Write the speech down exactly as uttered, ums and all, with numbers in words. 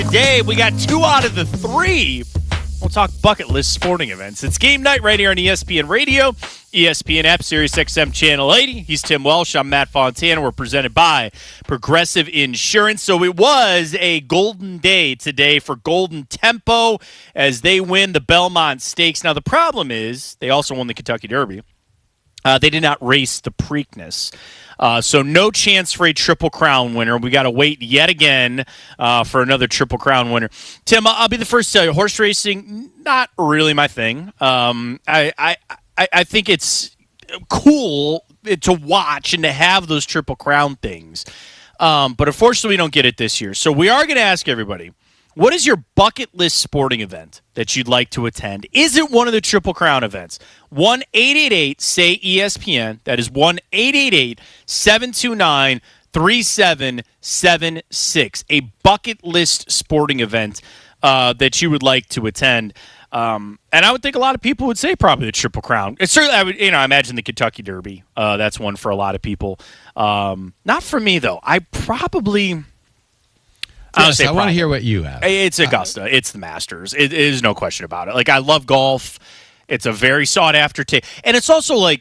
Today, we got two out of the three. We'll talk bucket list sporting events. It's game night right here on E S P N Radio, E S P N app, Sirius X M Channel eighty. He's Tim Welsh. I'm Matt Fontana. We're presented by Progressive Insurance. So it was a golden day today for Golden Tempo as they win the Belmont Stakes. Now, the problem is they also won the Kentucky Derby. Uh, they did not race the Preakness. Uh, so no chance for a Triple Crown winner. We got to wait yet again uh, for another Triple Crown winner. Tim, I'll be the first to tell you, horse racing, not really my thing. Um, I, I, I, I think it's cool to watch and to have those Triple Crown things. Um, but unfortunately, we don't get it this year. So we are going to ask everybody, what is your bucket list sporting event that you'd like to attend? Is it one of the Triple Crown events? one eight eight eight S A Y E S P N. That is one eight eight eight seven two nine three seven seven six. A bucket list sporting event uh, that you would like to attend. Um, and I would think a lot of people would say probably the Triple Crown. It's certainly, I would, you know, I imagine the Kentucky Derby. Uh, that's one for a lot of people. Um, not for me, though. I probably... Yes, I, I want to hear what you have. It's Augusta. Uh, it's the Masters. It, it is no question about it. Like, I love golf. It's a very sought-after take. And it's also, like,